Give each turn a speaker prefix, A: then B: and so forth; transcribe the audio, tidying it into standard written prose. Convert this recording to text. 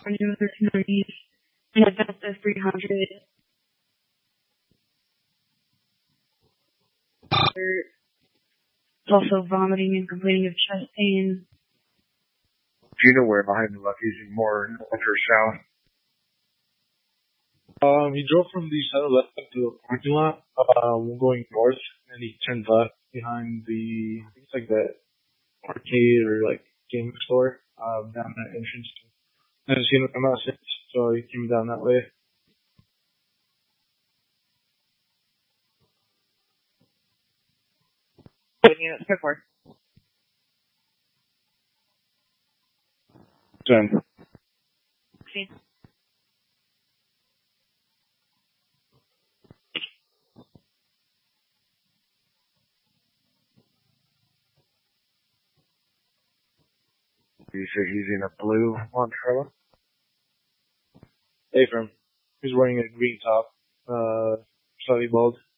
A: Avenue 1300 East, and a Vesta 300. Also vomiting and complaining of chest pain.
B: Do you know where behind the left? Is he more north or south?
C: He drove from the 7-Eleven to the parking lot, going north, and he turned left behind the, I think it's like the arcade or like gaming store, down that entrance. I haven't seen him come out since, so he came down that way.
D: Units, go for
B: 10.
D: See.
B: You said he's in a blue Montrella?
C: Hey, from. He's wearing a green top, slightly bald.